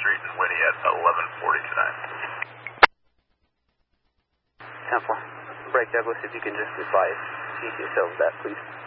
Street and Whitty at 11:40 tonight. 10-4. Break Douglas, if you can just advise CT yourselves that, please.